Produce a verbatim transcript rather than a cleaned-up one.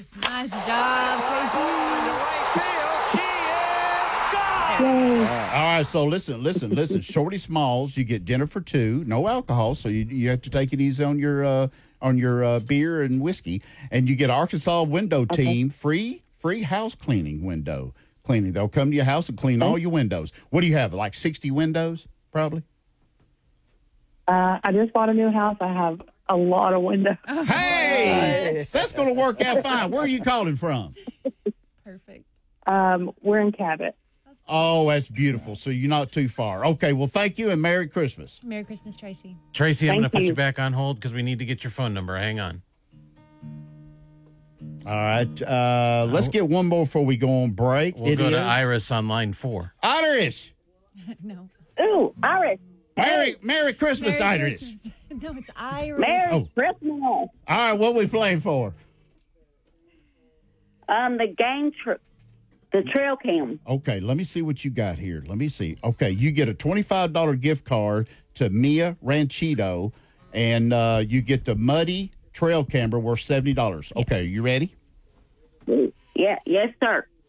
Nice job, Tracy. All right, so listen, listen, listen. Shorty Smalls, you get dinner for two, no alcohol, so you you have to take it easy on your uh, on your uh, beer and whiskey, and you get Arkansas Window Okay. Team free free house cleaning window cleaning. They'll come to your house and clean all your windows. What do you have? Like sixty windows, probably. Uh, I just bought a new house. I have a lot of windows. Hey, that's going to work out fine. Where are you calling from? Perfect. Um, we're in Cabot. Oh, that's beautiful. So you're not too far. Okay, well, thank you and Merry Christmas. Merry Christmas, Tracy. Tracy, I'm Thank going to put you. you back on hold because we need to get your phone number. Hang on. All right, uh, let's get one more before we go on break. We'll It go is to Iris on line four. Irish. No. Ooh, Iris. Merry Merry Christmas, Merry Irish. Christmas. No, it's Iris. Merry Oh. Christmas. All right, what we playing for? Um, the game, tr- the trail cam. Okay, let me see what you got here. Let me see. Okay, you get a twenty-five dollars gift card to Mia Ranchito, and uh, you get the Muddy trail camera worth seventy dollars. Okay, Yes. you ready? Yeah, yes, sir.